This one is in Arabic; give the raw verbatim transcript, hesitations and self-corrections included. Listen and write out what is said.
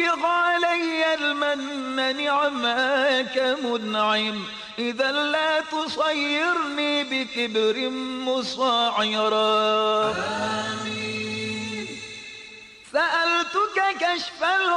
أفرغ علي المن نعماك منعم، إذا لا تصيرني بكبر مصاعرا. آمين. سألتك كشف